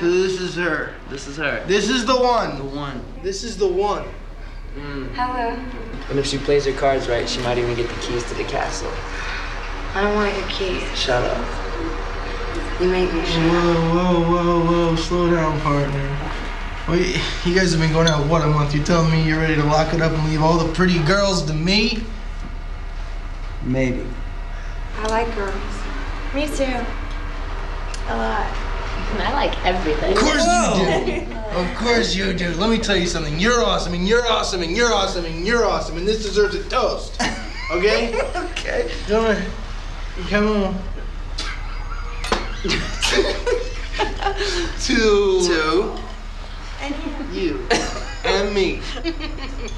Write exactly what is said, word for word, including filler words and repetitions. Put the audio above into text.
So this is her. This is her. This is the one. The one. This is the one. Mm. Hello. And if she plays her cards right, she might even get the keys to the castle. I don't want your keys. Shut up. You make me shut up. Whoa, whoa, whoa, whoa. Slow down, partner. Wait, you guys have been going out, what, a month? You're telling me you're ready to lock it up and leave all the pretty girls to me? Maybe. I like girls. Me too. A lot. I like everything. Of course you do. Of course you do. Let me tell you something. You're awesome, and you're awesome, and you're awesome, and you're awesome, and this deserves a toast. Okay? Okay. Come on. Come on. to Two. you and me.